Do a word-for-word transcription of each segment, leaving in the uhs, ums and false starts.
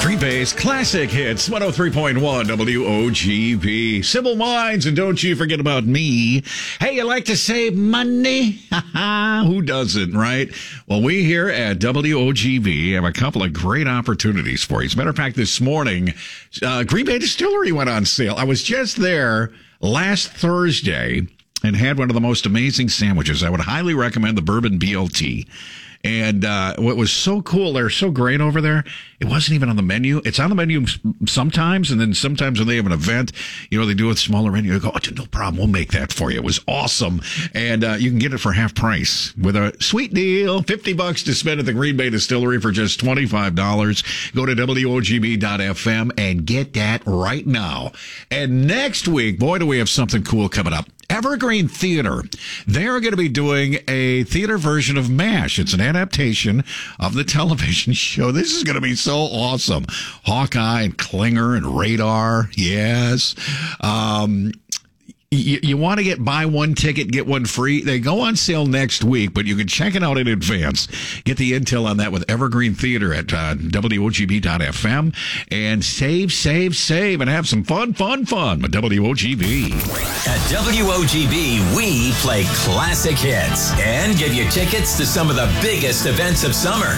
Green Bay's classic hits, one oh three point one W O G B. Simple Minds, and don't you forget about me. Hey, you like to save money? Who doesn't, right? Well, we here at W O G B have a couple of great opportunities for you. As a matter of fact, this morning, uh, Green Bay Distillery went on sale. I was just there last Thursday and had one of the most amazing sandwiches. I would highly recommend the Bourbon B L T. And uh, what was so cool, they're so great over there, it wasn't even on the menu. It's on the menu sometimes, and then sometimes when they have an event, you know, they do a smaller menu. They go, oh, no problem, we'll make that for you. It was awesome. And uh, you can get it for half price with a sweet deal, fifty bucks to spend at the Green Bay Distillery for just twenty-five dollars. Go to W O G B dot F M and get that right now. And next week, boy, do we have something cool coming up. Evergreen Theater. They're going to be doing a theater version of MASH. It's an adaptation of the television show. This is going to be so awesome. Hawkeye and Klinger and Radar. Yes. Um, You, you want to get buy one ticket, get one free? They go on sale next week, but you can check it out in advance. Get the intel on that with Evergreen Theater at uh, W O G B dot F M and save, save, save, and have some fun, fun, fun with W O G B. At W O G B, we play classic hits and give you tickets to some of the biggest events of summer.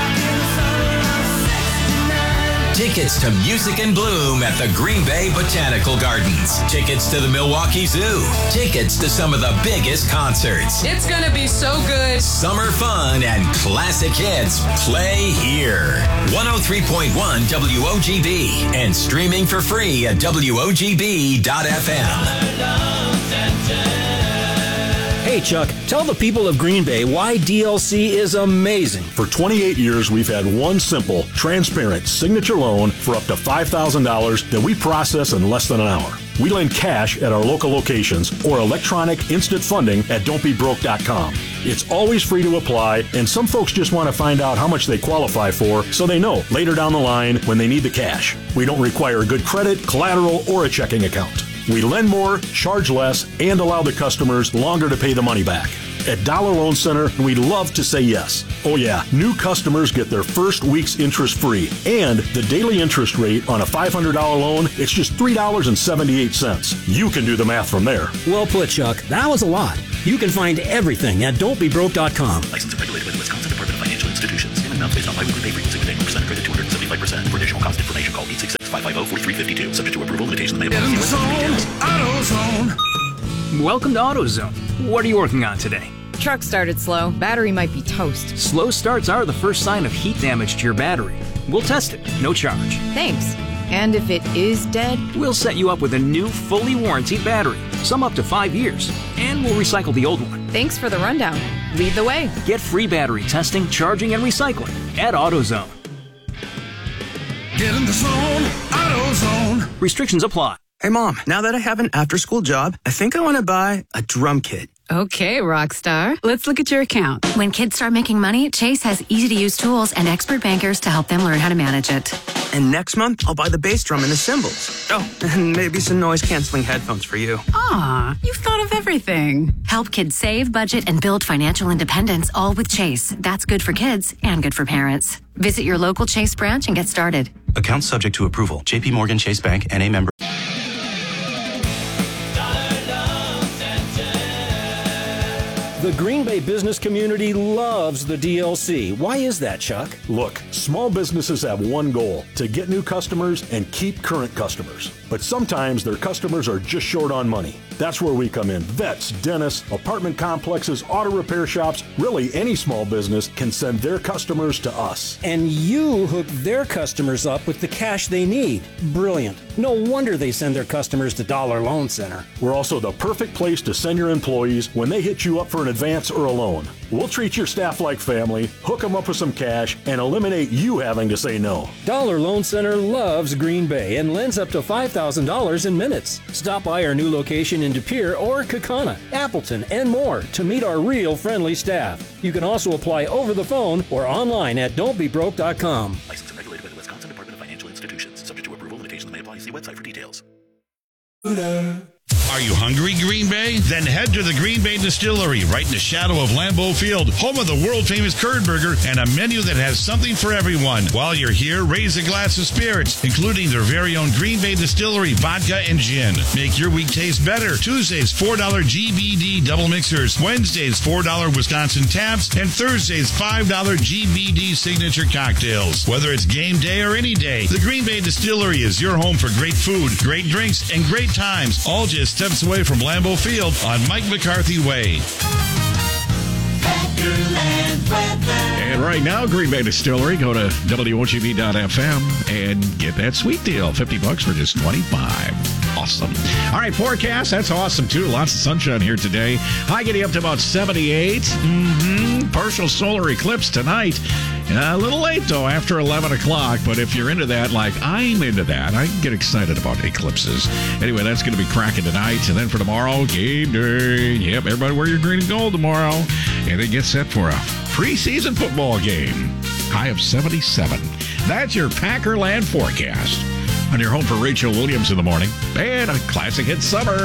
Tickets to Music in Bloom at the Green Bay Botanical Gardens. Tickets to the Milwaukee Zoo. Tickets to some of the biggest concerts. It's going to be so good. Summer fun and classic hits play here. one oh three point one W O G B and streaming for free at W O G B dot F M. Hey, Chuck, tell the people of Green Bay why D L C is amazing. For twenty-eight years, we've had one simple, transparent signature loan for up to five thousand dollars that we process in less than an hour. We lend cash at our local locations or electronic instant funding at don't be broke dot com. It's always free to apply, and some folks just want to find out how much they qualify for so they know later down the line when they need the cash. We don't require good credit, collateral, or a checking account. We lend more, charge less, and allow the customers longer to pay the money back. At Dollar Loan Center, we love to say yes. Oh yeah, new customers get their first week's interest free. And the daily interest rate on a five hundred dollars loan, it's just three dollars and seventy-eight cents. You can do the math from there. Well put, Chuck. That was a lot. You can find everything at don't be broke dot com. Licensed and regulated by the Wisconsin Department of Financial Institutions. Payment amounts based on biweekly pay frequency with annual percent credit two hundred seventy-five percent. For additional cost information, call eight six six, five five zero, four three five two. Subject to approval, limitations may apply. AutoZone. Welcome to AutoZone. What are you working on today? Truck started slow. Battery might be toast. Slow starts are the first sign of heat damage to your battery. We'll test it, no charge. Thanks. And if it is dead? We'll set you up with a new, fully warranted battery, some up to five years, and we'll recycle the old one. Thanks for the rundown. Lead the way. Get free battery testing, charging, and recycling at AutoZone. Get in the zone, AutoZone. Restrictions apply. Hey, Mom, now that I have an after-school job, I think I want to buy a drum kit. Okay, Rockstar. Let's look at your account. When kids start making money, Chase has easy-to-use tools and expert bankers to help them learn how to manage it. And next month, I'll buy the bass drum and the cymbals. Oh, and maybe some noise-canceling headphones for you. Aw, you've thought of everything. Help kids save, budget, and build financial independence, all with Chase. That's good for kids and good for parents. Visit your local Chase branch and get started. Account subject to approval. J P Morgan Chase Bank, N A member. The Green Bay business community loves the D L C. Why is that, Chuck? Look, small businesses have one goal, to get new customers and keep current customers. But sometimes their customers are just short on money. That's where we come in. Vets, dentists, apartment complexes, auto repair shops, really any small business can send their customers to us. And you hook their customers up with the cash they need. Brilliant. No wonder they send their customers to Dollar Loan Center. We're also the perfect place to send your employees when they hit you up for an advance or a loan. We'll treat your staff like family, hook them up with some cash, and eliminate you having to say no. Dollar Loan Center loves Green Bay and lends up to five thousand dollars in minutes. Stop by our new location in De Pere or Kaukauna, Appleton, and more to meet our real friendly staff. You can also apply over the phone or online at don't be broke dot com. Licensed and regulated by the Wisconsin Department of Financial Institutions. Subject to approval, limitations may apply. See website for details. Are you hungry, Green Bay? Then head to the Green Bay Distillery, right in the shadow of Lambeau Field, home of the world-famous curd burger and a menu that has something for everyone. While you're here, raise a glass of spirits, including their very own Green Bay Distillery vodka and gin. Make your week taste better. Tuesdays, four dollars G B D double mixers. Wednesdays, four dollars Wisconsin taps. And Thursdays, five dollars G B D signature cocktails. Whether it's game day or any day, the Green Bay Distillery is your home for great food, great drinks, and great times, all just steps away from Lambeau Field on Mike McCarthy Way. And right now, Green Bay Distillery, go to W O G B dot F M and get that sweet deal. fifty bucks for just twenty-five. Awesome. All right, forecast. That's awesome, too. Lots of sunshine here today. High getting up to about seventy-eight. Mm-hmm. Partial solar eclipse tonight. Uh, a little late, though, after eleven o'clock. But if you're into that, like I'm into that, I get excited about eclipses. Anyway, that's going to be cracking tonight. And then for tomorrow, game day. Yep, everybody wear your green and gold tomorrow. And they get set for a preseason football game. High of seventy-seven. That's your Packerland forecast. On your home for Rachel Williams in the morning. And a classic hit summer.